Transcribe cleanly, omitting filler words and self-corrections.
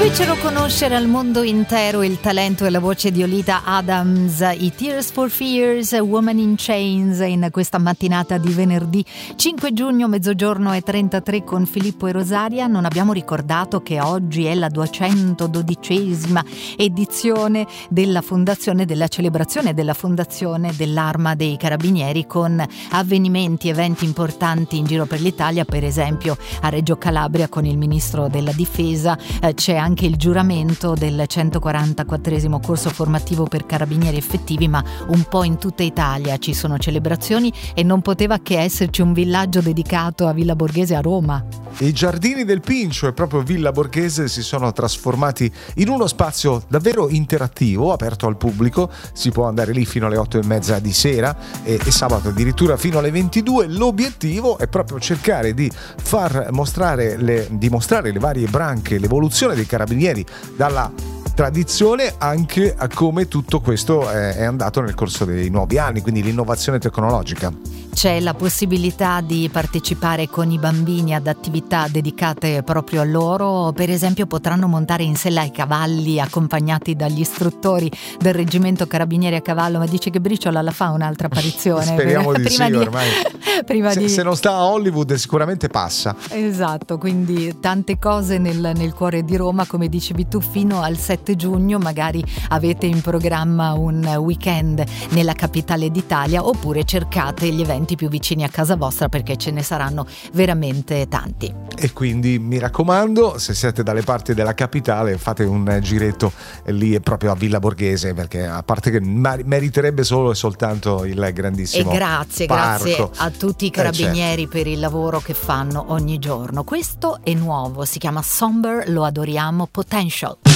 Fecero conoscere al mondo intero il talento e la voce di Olita Adams, i Tears for Fears, Woman in Chains, in questa mattinata di venerdì 5 giugno, mezzogiorno e 33 con Filippo e Rosaria. Non abbiamo ricordato che oggi è la 212esima edizione della fondazione, della celebrazione della fondazione dell'Arma dei Carabinieri, con avvenimenti, eventi importanti in giro per l'Italia. Per esempio a Reggio Calabria con il ministro della difesa c'è anche il giuramento del 144esimo corso formativo per carabinieri effettivi, ma un po' in tutta Italia ci sono celebrazioni e non poteva che esserci un villaggio dedicato a Villa Borghese a Roma. I giardini del Pincio e proprio Villa Borghese si sono trasformati in uno spazio davvero interattivo, aperto al pubblico. Si può andare lì fino alle 8:30 di sera e sabato addirittura fino alle 22. L'obiettivo è proprio cercare di dimostrare le varie branche, l'evoluzione dei carabinieri dalla tradizione anche a come tutto questo è andato nel corso dei nuovi anni, quindi l'innovazione tecnologica. C'è la possibilità di partecipare con i bambini ad attività dedicate proprio a loro. Per esempio potranno montare in sella ai cavalli accompagnati dagli istruttori del reggimento carabinieri a cavallo. Ma dice che Briciola la fa un'altra apparizione. Speriamo di sì, ormai se non sta a Hollywood sicuramente passa. Esatto, quindi tante cose nel cuore di Roma, come dicevi tu. Fino al 7 giugno magari avete in programma un weekend nella capitale d'Italia, oppure cercate gli eventi più vicini a casa vostra, perché ce ne saranno veramente tanti. E quindi mi raccomando, se siete dalle parti della capitale, fate un giretto lì proprio a Villa Borghese, perché a parte che meriterebbe solo e soltanto il grandissimo e grazie a tutti i carabinieri per il lavoro che fanno ogni giorno. Questo è nuovo, si chiama Somber, lo adoriamo, Potential.